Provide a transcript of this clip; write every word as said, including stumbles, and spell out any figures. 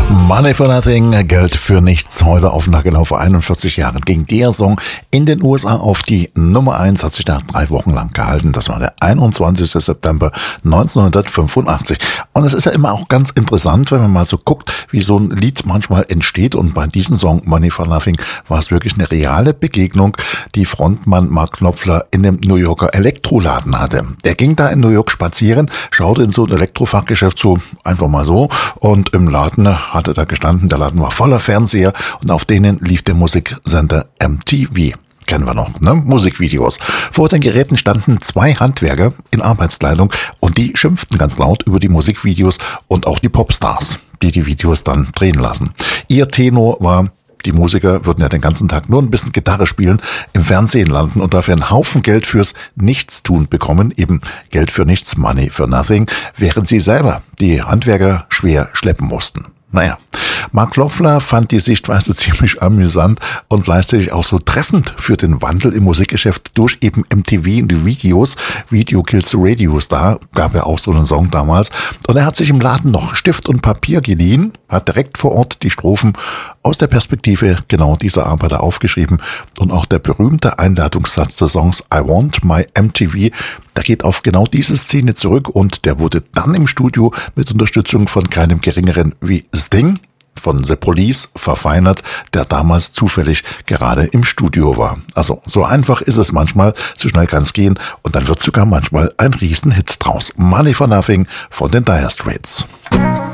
Money for Nothing, Geld für nichts. Heute auf den Tag genau vor einundvierzig Jahren ging der Song in den U S A auf die Nummer eins, hat sich da drei Wochen lang gehalten. Das war der einundzwanzigster September neunzehnhundertfünfundachtzig. Und es ist ja immer auch ganz interessant, wenn man mal so guckt, wie so ein Lied manchmal entsteht. Und bei diesem Song Money for Nothing war es wirklich eine reale Begegnung, die Frontmann Mark Knopfler in dem New Yorker Elektroladen hatte. Der ging da in New York spazieren, schaute in so ein Elektrofachgeschäft so einfach mal so, und im Laden hatte da gestanden, der Laden war voller Fernseher und auf denen lief der Musiksender M T V. Kennen wir noch, ne? Musikvideos. Vor den Geräten standen zwei Handwerker in Arbeitskleidung und die schimpften ganz laut über die Musikvideos und auch die Popstars, die die Videos dann drehen lassen. Ihr Tenor war: Die Musiker würden ja den ganzen Tag nur ein bisschen Gitarre spielen, im Fernsehen landen und dafür einen Haufen Geld fürs Nichtstun bekommen, eben Geld für nichts, Money for Nothing, während sie selber die Handwerker schwer schleppen mussten. Naja, Mark Knopfler fand die Sichtweise ziemlich amüsant und gleichzeitig auch so treffend für den Wandel im Musikgeschäft durch eben M T V und die Videos. Video Kills the Radio Star, gab ja auch so einen Song damals. Und er hat sich im Laden noch Stift und Papier geliehen, hat direkt vor Ort die Strophen aus der Perspektive genau dieser Arbeiter aufgeschrieben. Und auch der berühmte Einleitungssatz des Songs I Want My M T V, der geht auf genau diese Szene zurück und der wurde dann im Studio mit Unterstützung von keinem geringeren wie Sting von The Police verfeinert, der damals zufällig gerade im Studio war. Also so einfach ist es manchmal, so schnell kann es gehen und dann wird sogar manchmal ein Riesenhit draus. Money for Nothing von den Dire Straits.